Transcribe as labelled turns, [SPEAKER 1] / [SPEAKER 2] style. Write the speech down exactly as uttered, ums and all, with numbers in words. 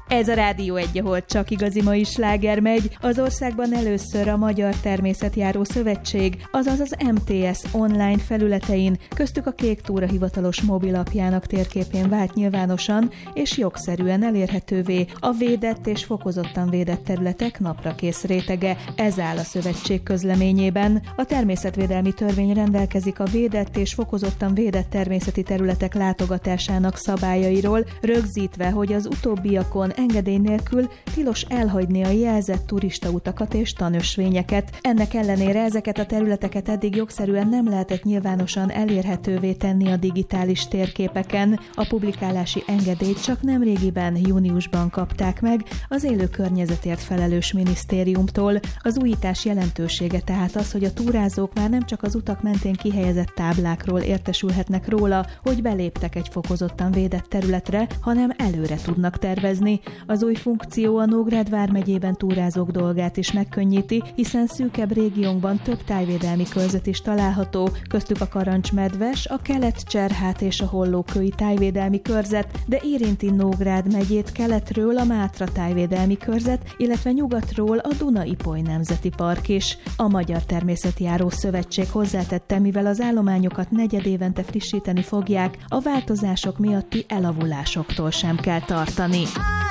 [SPEAKER 1] Ez a Rádió Egy, ahol csak igazi mai sláger megy. Az országban először a Magyar Természetjáró Szövetség, azaz az em té es online felületein, köztük a Kék Túra hivatalos mobilapjának térképén vált nyilvánosan és jogszerűen elérhetővé a védett és fokozottan védett területek naprakész rétege. Ez áll a szövetség közleményében. A természetvédelmi törvény rendelkezik a védett és fokozottan védett természeti területek látogatásának szabályairól, rögzítve, hogy az utóbbiakon engedély nélkül tilos elhagyni a jelzett turistautakat és tanösvényeket. Ennek ellenére ezeket a területeket eddig jogszerűen nem lehetett nyilvánosan elérhetővé tenni a digitális térképeken. A publikálási engedélyt csak nemrégiben, júniusban kapták meg az élő környezetért felelős minisztériumtól. Az újítás jelentősége tehát az, hogy a túrázók már nem csak az utak mentén kihelyezett táblákról értesülhetnek róla, hogy beléptek egy fokozottan védett területre, hanem előre tudnak tervezni. Az új funkció a Nógrád vármegyében túrázók dolgát is megkönnyíti, hiszen szűkebb régiónkban több tájvédelmi körzet is található, köztük a Karancs-medves, a Kelet-Cserhát és a Hollókői tájvédelmi körzet, de érinti Nógrád megyét keletről a Mátra tájvédelmi körzet, illetve nyugatról a Duna-Ipoly Nemzeti Park is. A Magyar Természetjáró Szövetség hozzátette, mivel az állományokat negyedévente frissíteni fogják, a változások miatti elavulásoktól sem kell tartani.